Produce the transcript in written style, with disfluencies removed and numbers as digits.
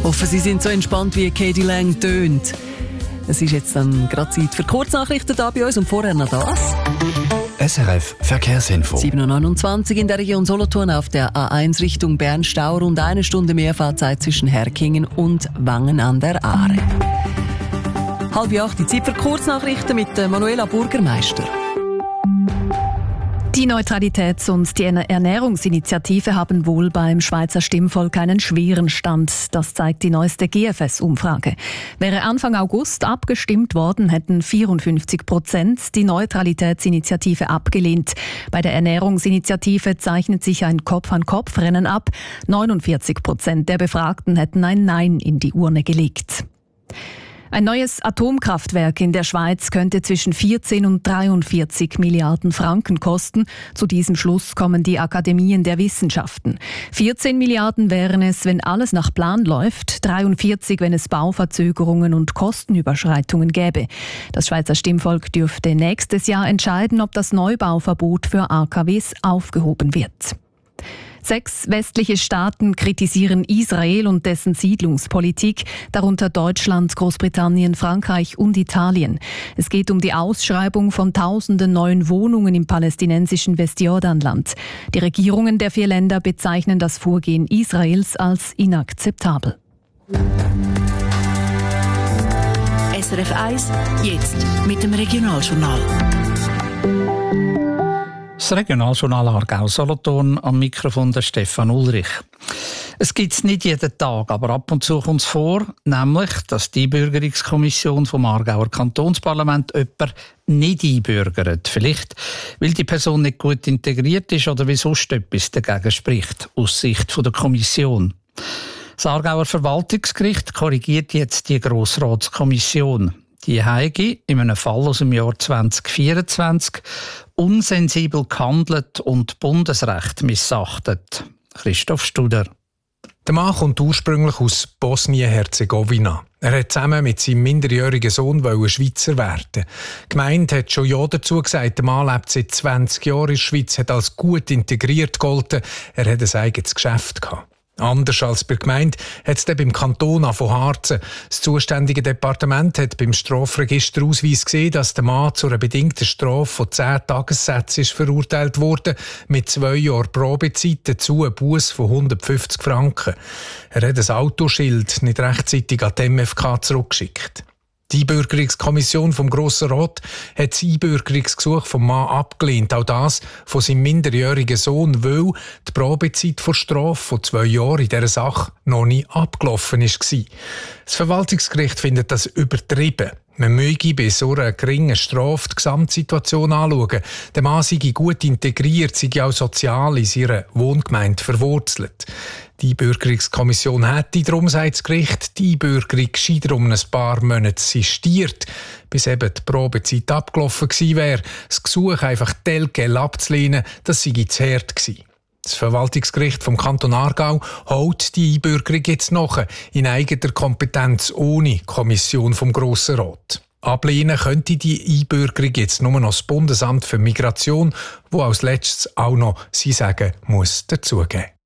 Hoffe, Sie sind so entspannt, wie Katie Lang tönt. Es ist jetzt dann gerade Zeit für Kurznachrichten da bei uns und vorher noch das. SRF Verkehrsinfo. 7.29 Uhr in der Region Solothurn auf der A1 Richtung Bern-Stau. Rund 1 Stunde mehr Fahrzeit zwischen Herkingen und Wangen an der Aare. 7:30 die Zeit für Kurznachrichten mit Manuela Burgermeister. Die Neutralitäts- und die Ernährungsinitiative haben wohl beim Schweizer Stimmvolk einen schweren Stand. Das zeigt die neueste GFS-Umfrage. Wäre Anfang August abgestimmt worden, hätten 54% die Neutralitätsinitiative abgelehnt. Bei der Ernährungsinitiative zeichnet sich ein Kopf-an-Kopf-Rennen ab. 49% der Befragten hätten ein Nein in die Urne gelegt. Ein neues Atomkraftwerk in der Schweiz könnte zwischen 14 und 43 Milliarden Franken kosten. Zu diesem Schluss kommen die Akademien der Wissenschaften. 14 Milliarden wären es, wenn alles nach Plan läuft, 43, wenn es Bauverzögerungen und Kostenüberschreitungen gäbe. Das Schweizer Stimmvolk dürfte nächstes Jahr entscheiden, ob das Neubauverbot für AKWs aufgehoben wird. 6 westliche Staaten kritisieren Israel und dessen Siedlungspolitik, darunter Deutschland, Großbritannien, Frankreich und Italien. Es geht um die Ausschreibung von tausenden neuen Wohnungen im palästinensischen Westjordanland. Die Regierungen der 4 Länder bezeichnen das Vorgehen Israels als inakzeptabel. SRF 1, jetzt mit dem Regionaljournal. Das Regionaljournal Aargau-Solothurn, am Mikrofon der Stefan Ulrich. Es gibt es nicht jeden Tag, aber ab und zu kommt es vor, nämlich, dass die Einbürgerungskommission vom Aargauer Kantonsparlament jemanden nicht einbürgert. Vielleicht, weil die Person nicht gut integriert ist oder weil sonst etwas dagegen spricht, aus Sicht der Kommission. Das Aargauer Verwaltungsgericht korrigiert jetzt die Grossratskommission. Die habe in einem Fall aus dem Jahr 2024 unsensibel gehandelt und Bundesrecht missachtet. Christoph Studer. Der Mann kommt ursprünglich aus Bosnien-Herzegowina. Er hat zusammen mit seinem minderjährigen Sohn Schweizer werden. Die Gemeinde hat schon ja dazu gesagt, der Mann lebt seit 20 Jahren in der Schweiz, hat als gut integriert gegolten. Er hat ein eigenes Geschäft gehabt. Anders als bei der Gemeinde hat es dann beim Kanton von Harzen. Das zuständige Departement hat beim Strafregisterausweis gesehen, dass der Mann zu einer bedingten Strafe von 10 Tagessätzen verurteilt wurde, mit 2 Jahren Probezeit, dazu ein Buß von 150 Franken. Er hat ein Autoschild nicht rechtzeitig an die MFK zurückgeschickt. Die Einbürgerungskommission vom Grossen Rat hat das Einbürgerungsgesuch vom Mann abgelehnt. Auch das von seinem minderjährigen Sohn, weil die Probezeit vor Strafe von 2 Jahren in dieser Sache noch nicht abgelaufen war. Das Verwaltungsgericht findet das übertrieben. Man möge bei so einer geringen Strafe die Gesamtsituation anschauen. Der Mann sei gut integriert, sei auch sozial in seiner Wohngemeinde verwurzelt. Die Einbürgerungskommission hätte darum, sagt das Gericht, die Einbürgerung gescheiter um ein paar Monate sistiert, bis eben die Probezeit abgelaufen gewesen wäre. Das Gesuch einfach telgel abzulehnen, das sei zu hart gewesen. Das Verwaltungsgericht vom Kanton Aargau holt die Einbürgerung jetzt nach, in eigener Kompetenz ohne Kommission vom Grossen Rat. Ablehnen könnte die Einbürgerung jetzt nur noch das Bundesamt für Migration, wo als letztes auch noch sein Sagen muss dazugeben.